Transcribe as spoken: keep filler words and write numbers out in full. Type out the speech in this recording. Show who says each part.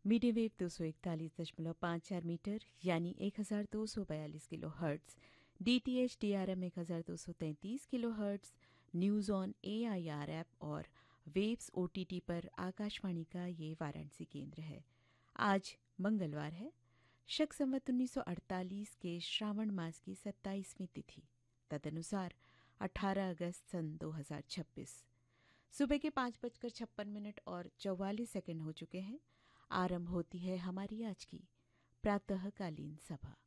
Speaker 1: Medium wave दो सौ इकतालीस दशमलव पाँच चार मीटर यानी एक हज़ार दो सौ बयालीस kilo hertz, D T H D R M एक हज़ार दो सौ तैंतीस kilo hertz, news on A I R app और वेव्स ओ टी टी पर आकाशवाणी का ये वाराणसी केंद्र है। आज मंगलवार है, शक संवत उन्नीस सौ अड़तालीस के श्रावण मास की सत्ताईसवीं तिथि, तदनुसार अठारह अगस्त सन दो हज़ार छब्बीस। सुबह के पाँच बजकर छप्पन मिनट और चौवालीस सेकंड हो चुके हैं। आरंभ होती है हमारी आज की प्रातःकालीन सभा।